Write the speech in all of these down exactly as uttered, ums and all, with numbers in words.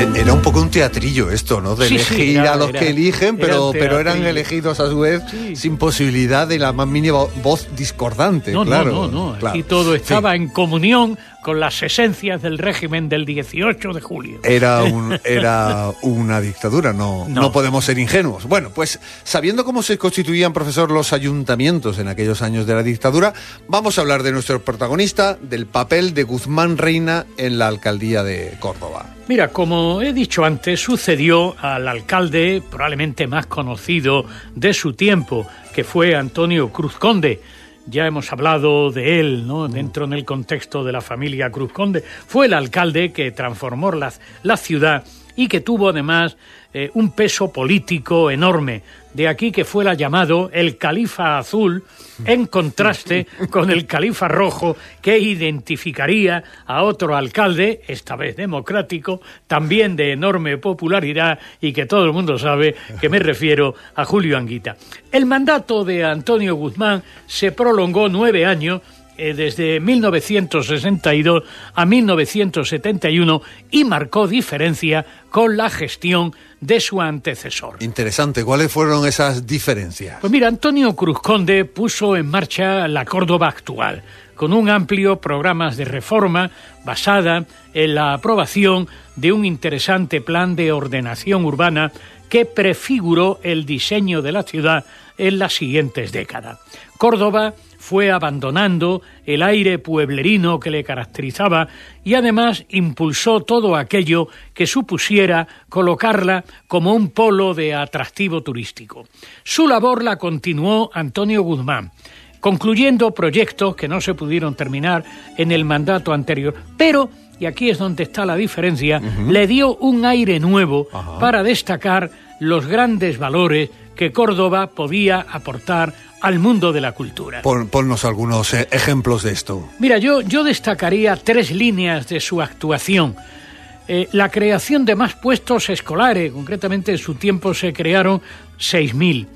Era un poco un teatrillo esto, ¿no? De sí, elegir sí, era, a los era, que eligen, pero, era pero eran elegidos a su vez sí. sin posibilidad de la más mínima voz discordante, no, claro. No, no, no, claro. Aquí todo estaba sí. en comunión con las esencias del régimen del dieciocho de julio. Era, un, era una dictadura, no, no. no podemos ser ingenuos. Bueno, pues sabiendo cómo se constituían, profesor, los ayuntamientos en aquellos años de la dictadura, vamos a hablar de nuestro protagonista, del papel de Guzmán Reina en la alcaldía de Córdoba. Mira, como he dicho antes, sucedió al alcalde probablemente más conocido de su tiempo, que fue Antonio Cruz Conde. Ya hemos hablado de él, ¿no? Dentro en el contexto de la familia Cruz Conde. Fue el alcalde que transformó la, la ciudad y que tuvo además eh, un peso político enorme. De aquí que fuera llamado el Califa Azul, en contraste con el Califa Rojo, que identificaría a otro alcalde, esta vez democrático, también de enorme popularidad, y que todo el mundo sabe que me refiero a Julio Anguita. El mandato de Antonio Guzmán se prolongó nueve años, eh, desde mil novecientos sesenta y dos a mil novecientos setenta y uno, y marcó diferencia con la gestión de su antecesor. Interesante. ¿Cuáles fueron esas diferencias? Pues mira, Antonio Cruz Conde puso en marcha la Córdoba actual, con un amplio programa de reforma basada en la aprobación de un interesante plan de ordenación urbana que prefiguró el diseño de la ciudad en las siguientes décadas. Córdoba fue abandonando el aire pueblerino que le caracterizaba y además impulsó todo aquello que supusiera colocarla como un polo de atractivo turístico. Su labor la continuó Antonio Guzmán, concluyendo proyectos que no se pudieron terminar en el mandato anterior, pero, y aquí es donde está la diferencia, uh-huh. le dio un aire nuevo uh-huh. para destacar los grandes valores que Córdoba podía aportar al mundo de la cultura. Pon, ponnos algunos eh, ejemplos de esto. Mira, yo, yo destacaría tres líneas de su actuación. Eh, la creación de más puestos escolares, concretamente en su tiempo se crearon seis mil.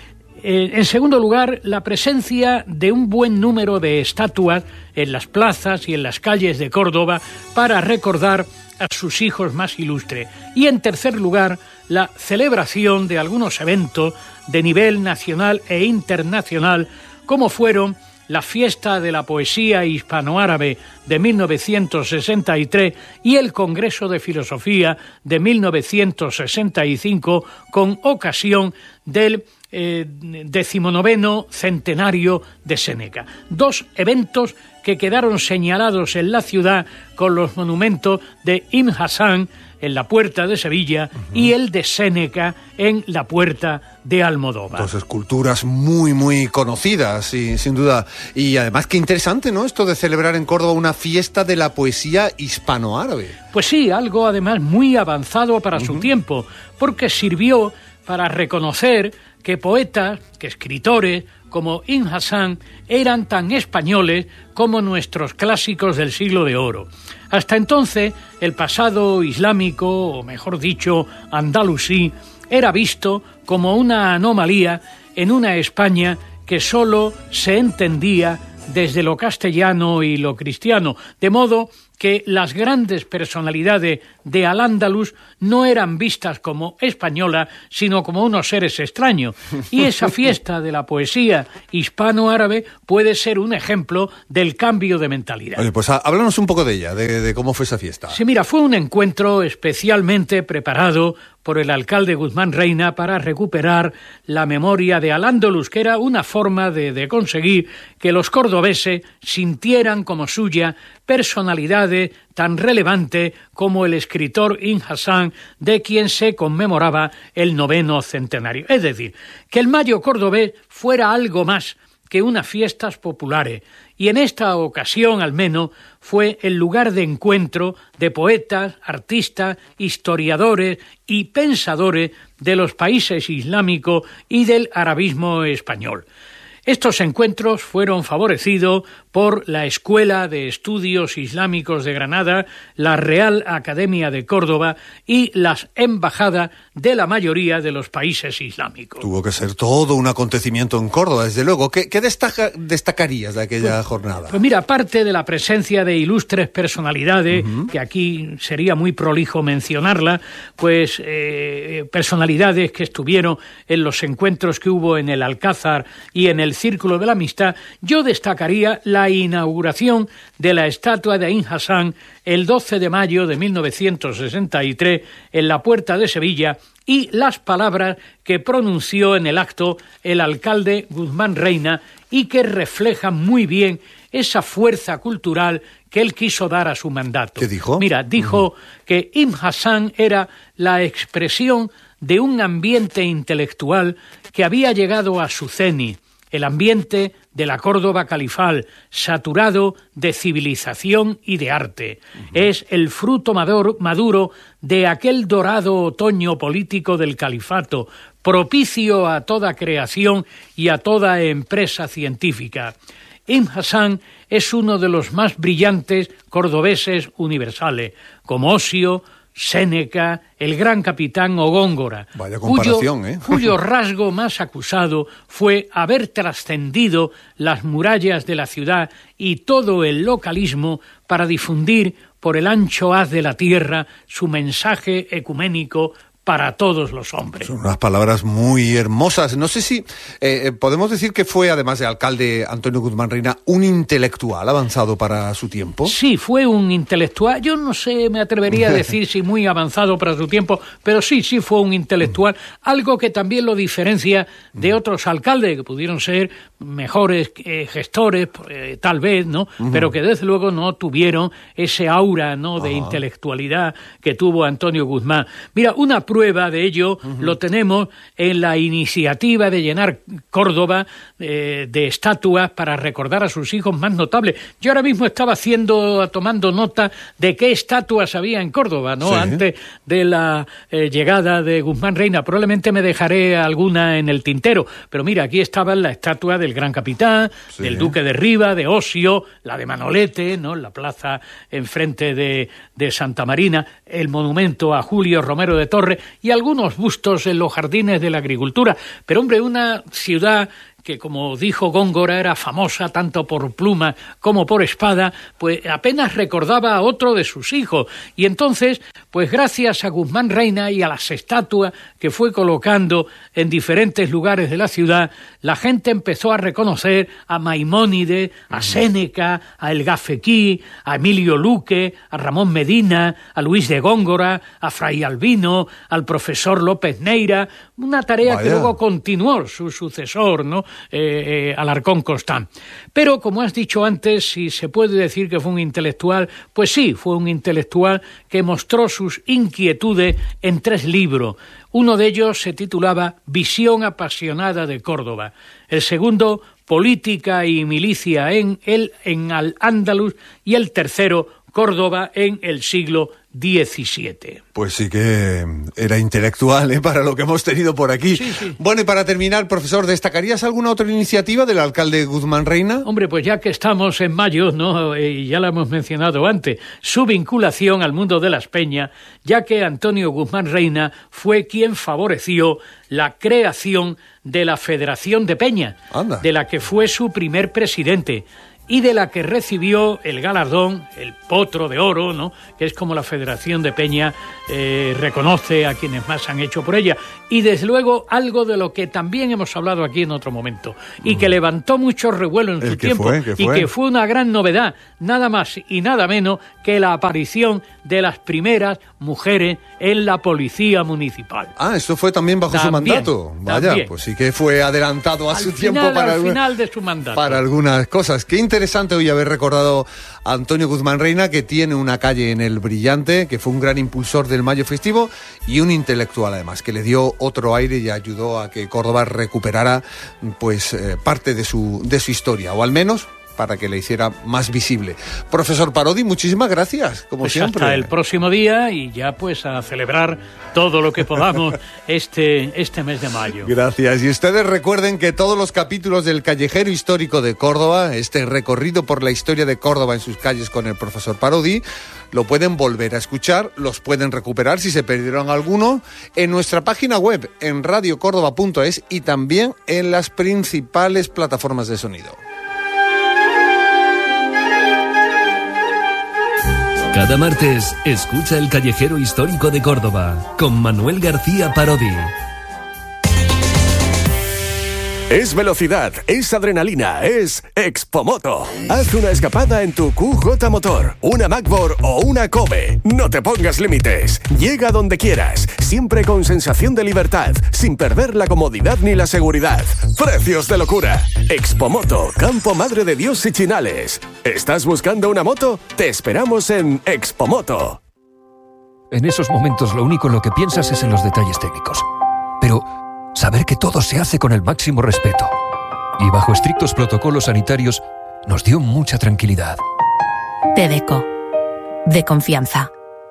Eh, en segundo lugar, la presencia de un buen número de estatuas en las plazas y en las calles de Córdoba para recordar a sus hijos más ilustres. Y en tercer lugar, la celebración de algunos eventos de nivel nacional e internacional, como fueron la Fiesta de la Poesía Hispanoárabe de mil novecientos sesenta y tres y el Congreso de Filosofía de mil novecientos sesenta y cinco, con ocasión del eh, decimonoveno centenario de Séneca. Dos eventos que quedaron señalados en la ciudad con los monumentos de Ibn Hasan en la Puerta de Sevilla uh-huh. y el de Séneca en la Puerta de Almodóvar. Dos esculturas muy, muy conocidas, y, sin duda. Y además, qué interesante, ¿no?, esto de celebrar en Córdoba una fiesta de la poesía hispanoárabe. Pues sí, algo además muy avanzado para uh-huh. su tiempo, porque sirvió para reconocer que poetas, que escritores como Ibn Hasan eran tan españoles como nuestros clásicos del siglo de oro. Hasta entonces, el pasado islámico, o mejor dicho, andalusí, era visto como una anomalía en una España que solo se entendía desde lo castellano y lo cristiano, de modo que las grandes personalidades de Al-Ándalus no eran vistas como españolas, sino como unos seres extraños. Y esa fiesta de la poesía hispano-árabe puede ser un ejemplo del cambio de mentalidad. Oye, pues háblanos un poco de ella, de, de cómo fue esa fiesta. Sí, mira, fue un encuentro especialmente preparado por el alcalde Guzmán Reina para recuperar la memoria de Al-Ándalus, que era una forma de, de conseguir que los cordobeses sintieran como suya personalidades tan relevantes como el escritor Ibn Hasan, de quien se conmemoraba el noveno centenario. Es decir, que el Mayo cordobés fuera algo más que unas fiestas populares, y en esta ocasión al menos fue el lugar de encuentro de poetas, artistas, historiadores y pensadores de los países islámicos y del arabismo español. Estos encuentros fueron favorecidos por la Escuela de Estudios Islámicos de Granada, la Real Academia de Córdoba y las embajadas de la mayoría de los países islámicos. Tuvo que ser todo un acontecimiento en Córdoba, desde luego. ¿Qué, qué destaca, destacarías de aquella pues, jornada? Pues mira, aparte de la presencia de ilustres personalidades, uh-huh. que aquí sería muy prolijo mencionarla, pues eh, personalidades que estuvieron en los encuentros que hubo en el Alcázar y en el Círculo de la Amistad, yo destacaría la inauguración de la estatua de Ibn Hassan el doce de mayo de mil novecientos sesenta y tres en la Puerta de Sevilla y las palabras que pronunció en el acto el alcalde Guzmán Reina y que reflejan muy bien esa fuerza cultural que él quiso dar a su mandato. ¿Qué dijo? Mira, dijo uh-huh. que Ibn Hassan era la expresión de un ambiente intelectual que había llegado a su cenit, el ambiente de la Córdoba califal, saturado de civilización y de arte. Uh-huh. Es el fruto maduro, maduro de aquel dorado otoño político del califato, propicio a toda creación y a toda empresa científica. Ibn Hassan es uno de los más brillantes cordobeses universales, como Osio, Séneca, el gran capitán o Góngora, Vaya comparación, cuyo, ¿eh? cuyo rasgo más acusado fue haber trascendido las murallas de la ciudad y todo el localismo para difundir por el ancho haz de la tierra su mensaje ecuménico para todos los hombres. Son unas palabras muy hermosas. No sé si eh, podemos decir que fue, además de alcalde Antonio Guzmán Reina, un intelectual avanzado para su tiempo. Sí, fue un intelectual. Yo no sé, me atrevería a decir si muy avanzado para su tiempo, pero sí, sí fue un intelectual. Algo que también lo diferencia de otros alcaldes, que pudieron ser mejores eh, gestores, eh, tal vez, ¿no? Uh-huh. Pero que desde luego no tuvieron ese aura, ¿no?, de uh-huh. intelectualidad que tuvo Antonio Guzmán. Mira, una prueba de ello uh-huh. lo tenemos en la iniciativa de llenar Córdoba eh, de estatuas para recordar a sus hijos más notables. Yo ahora mismo estaba haciendo, tomando nota de qué estatuas había en Córdoba, ¿no? Sí. Antes de la eh, llegada de Guzmán Reina. Probablemente me dejaré alguna en el tintero, pero mira, aquí estaba la estatua del gran capitán, sí. del duque de Riva, de Osio, la de Manolete, ¿no?, en la plaza enfrente de, de Santa Marina, el monumento a Julio Romero de Torres y algunos bustos en los jardines de la agricultura. Pero hombre, una ciudad que, como dijo Góngora, era famosa tanto por pluma como por espada, pues apenas recordaba a otro de sus hijos. Y entonces, pues gracias a Guzmán Reina y a las estatuas que fue colocando en diferentes lugares de la ciudad, la gente empezó a reconocer a Maimónides, a Séneca, a El Gafequí, a Emilio Luque, a Ramón Medina, a Luis de Góngora, a Fray Albino, al profesor López Neira, una tarea Vaya. que luego continuó su sucesor, ¿no?, Eh, eh, Alarcón Costán. Pero, como has dicho antes, si se puede decir que fue un intelectual, pues sí, fue un intelectual que mostró sus inquietudes en tres libros. Uno de ellos se titulaba Visión apasionada de Córdoba. El segundo, Política y milicia en el en Al-Ándalus. Y el tercero, Córdoba en el siglo diecisiete. Pues sí que era intelectual, ¿eh?, para lo que hemos tenido por aquí. Sí, sí. Bueno, y para terminar, profesor, ¿destacarías alguna otra iniciativa del alcalde Guzmán Reina? Hombre, pues ya que estamos en mayo, ¿no?, y ya la hemos mencionado antes, su vinculación al mundo de las peñas, ya que Antonio Guzmán Reina fue quien favoreció la creación de la Federación de Peñas, Anda. de la que fue su primer presidente, y de la que recibió el galardón, el Potro de Oro, ¿no?, que es como la Federación de Peña eh, reconoce a quienes más han hecho por ella. Y desde luego algo de lo que también hemos hablado aquí en otro momento, y que levantó mucho revuelo en su tiempo, fue, ¿qué fue? y que fue una gran novedad, nada más y nada menos que la aparición de las primeras mujeres en la policía municipal. Ah, esto fue también bajo también, su mandato. Vaya, también. Pues sí que fue adelantado a al su final, tiempo para, al alguna, final de su mandato. para algunas cosas. Qué interesante hoy haber recordado a Antonio Guzmán Reina, que tiene una calle en El Brillante, que fue un gran impulsor del Mayo Festivo y un intelectual además, que le dio otro aire y ayudó a que Córdoba recuperara pues eh, parte de su, de su historia, o al menos para que le hiciera más visible. Profesor Parodi, muchísimas gracias, como pues siempre. Hasta el próximo día y ya pues a celebrar todo lo que podamos este, este mes de mayo. Gracias. Y ustedes recuerden que todos los capítulos del Callejero Histórico de Córdoba, este recorrido por la historia de Córdoba en sus calles con el profesor Parodi, lo pueden volver a escuchar, los pueden recuperar si se perdieron alguno en nuestra página web en radio córdoba punto es y también en las principales plataformas de sonido. Cada martes, escucha el Callejero Histórico de Córdoba con Manuel García Parodi. Es velocidad, es adrenalina, es Expomoto. Haz una escapada en tu Q J Motor, una Macbor o una Kobe. No te pongas límites. Llega donde quieras, siempre con sensación de libertad, sin perder la comodidad ni la seguridad. Precios de locura. Expomoto, Campo Madre de Dios y Chinales. ¿Estás buscando una moto? Te esperamos en Expomoto. En esos momentos lo único en lo que piensas es en los detalles técnicos. Pero saber que todo se hace con el máximo respeto y bajo estrictos protocolos sanitarios nos dio mucha tranquilidad. Tedeco, de confianza.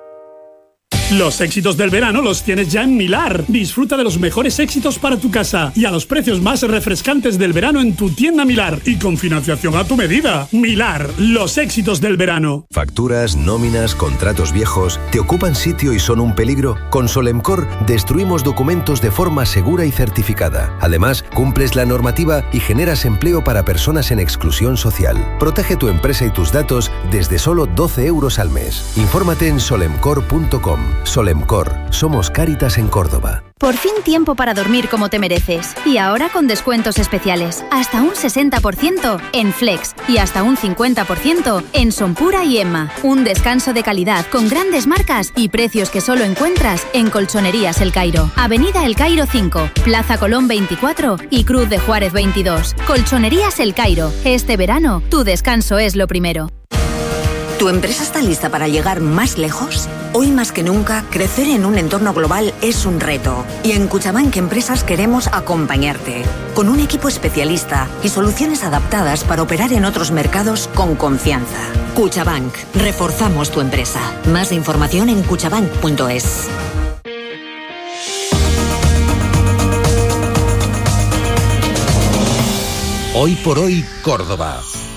Los éxitos del verano los tienes ya en Milar. Disfruta de los mejores éxitos para tu casa y a los precios más refrescantes del verano en tu tienda Milar y con financiación a tu medida. Milar, los éxitos del verano. Facturas, nóminas, contratos viejos, ¿te ocupan sitio y son un peligro? Con Solemcor destruimos documentos de forma segura y certificada. Además, cumples la normativa y generas empleo para personas en exclusión social. Protege tu empresa y tus datos desde solo doce euros al mes. Infórmate en solemcor punto com. Solemcor, somos Cáritas en Córdoba. Por fin tiempo para dormir como te mereces. Y ahora con descuentos especiales. Hasta un sesenta por ciento en Flex y hasta un cincuenta por ciento en Sonpura y Emma. Un descanso de calidad con grandes marcas y precios que solo encuentras en Colchonerías El Cairo. Avenida El Cairo cinco, Plaza Colón veinticuatro y Cruz de Juárez veintidós. Colchonerías El Cairo. Este verano, tu descanso es lo primero. ¿Tu empresa está lista para llegar más lejos? Hoy más que nunca, crecer en un entorno global es un reto. Y en Cuchabank Empresas queremos acompañarte, con un equipo especialista y soluciones adaptadas para operar en otros mercados con confianza. Cuchabank, reforzamos tu empresa. Más información en cuchabank punto es. Hoy por hoy, Córdoba.